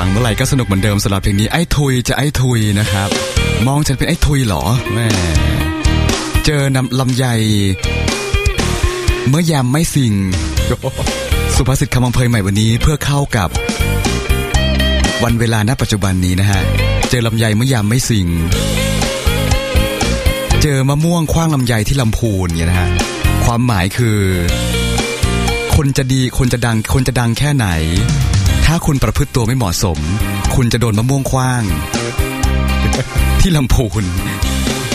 ฟังเมื่อไหร่ก็สนุกเหมือนเดิมสำหรับเพลงนี้ไอ้ทุยจะไอ้ทุยนะครับมองฉันเป็นไอ้ทุยเหรอแม่เจอนำลำไยเมื่อยามไม่สิ่งสุภาษิตคำอำเภอใหม่วันนี้เพื่อเข้ากับวันเวลาณปัจจุบันนี้นะฮะเจอลำไยเมื่อยามไม่สิ่งเจอมะม่วงคว้างลำไยที่ลำพูนเนี่ยนะฮะความหมายคือคนจะดีคนจะดังแค่ไหนถ้าคุณประพฤติตัวไม่เหมาะสมคุณจะโดนมะม่วงคว้างที่ลำพูน